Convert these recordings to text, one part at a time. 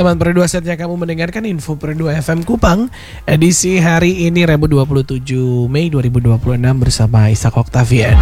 Teman Perdua, saatnya kamu mendengarkan info Perdua FM Kupang edisi hari ini Rabu 27 Mei 2026 bersama Ishak Octavian.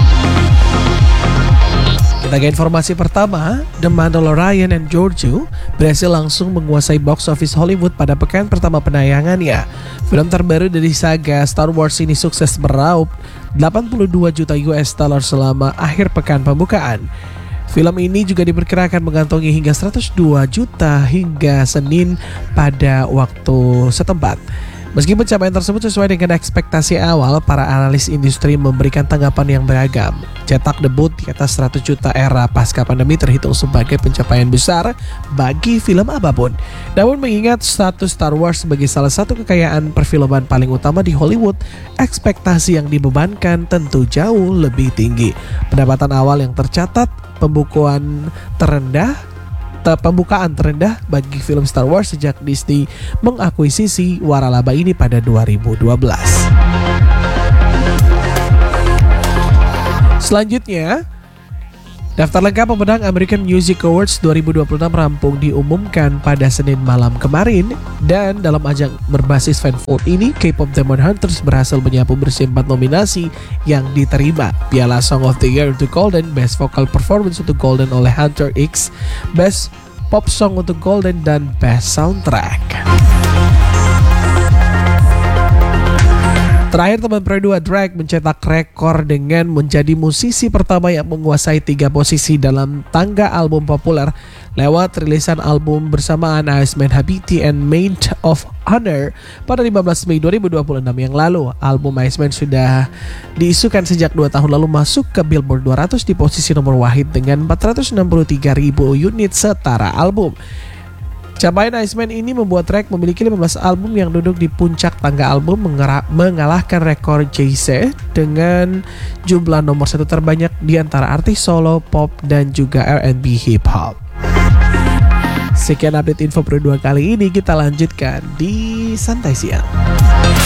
Kita ke informasi pertama. The Mandalorian and Giorgio berhasil langsung menguasai box office Hollywood pada pekan pertama penayangannya. Film terbaru dari saga Star Wars ini sukses meraup 82 juta US dollar selama akhir pekan pembukaan. Film ini juga diperkirakan mengantongi hingga 102 juta hingga Senin pada waktu setempat. Meski pencapaian tersebut sesuai dengan ekspektasi awal, para analis industri memberikan tanggapan yang beragam. Cetak debut di atas 100 juta era pasca pandemi terhitung sebagai pencapaian besar bagi film apapun. Namun mengingat status Star Wars sebagai salah satu kekayaan perfilman paling utama di Hollywood, ekspektasi yang dibebankan tentu jauh lebih tinggi. Pendapatan awal yang tercatat, pembukaan terendah bagi film Star Wars sejak Disney mengakuisisi waralaba ini pada 2012. Selanjutnya, daftar lengkap pemenang American Music Awards 2026 rampung diumumkan pada Senin malam kemarin, dan dalam ajang berbasis fan vote ini, K-pop Demon Hunters berhasil menyapu bersih 4 nominasi yang diterima. Piala Song of the Year untuk Golden, Best Vocal Performance untuk Golden oleh Hunter X, Best Pop Song untuk Golden, dan Best Soundtrack. Terakhir, teman Perdua, Drake mencetak rekor dengan menjadi musisi pertama yang menguasai 3 posisi dalam tangga album populer lewat rilisan album bersamaan Iceman Habiti and Maid of Honor pada 15 Mei 2026 yang lalu. Album Iceman sudah diisukan sejak 2 tahun lalu masuk ke Billboard 200 di posisi nomor wahid dengan 463.000 unit setara album. Capaian Iceman ini membuat Drake memiliki 15 album yang duduk di puncak tangga album, mengalahkan rekor Jay-Z dengan jumlah nomor 1 terbanyak di antara artis solo, pop, dan juga R&B hip hop. Sekian update info Perdua kali ini, kita lanjutkan di Santai Siang.